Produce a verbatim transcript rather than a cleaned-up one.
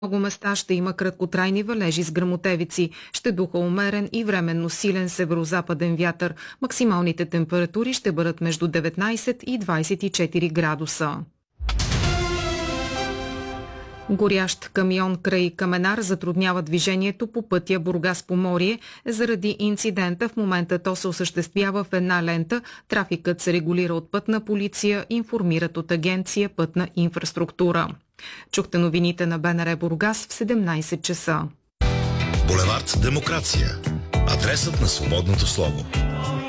Много места ще има краткотрайни валежи с гръмотевици. Ще духа умерен и временно силен северо-западен вятър. Максималните температури ще бъдат между деветнайсет и двайсет и четири градуса. Горящ камион край Каменар затруднява движението по пътя Бургас-Поморие. Заради инцидента в момента то се осъществява в една лента. Трафикът се регулира от пътна полиция, информират от агенция Пътна инфраструктура. Чухте новините на БНР Бургас в седемнайсет часа. Булевард Демокрация. Адресът на свободното слово.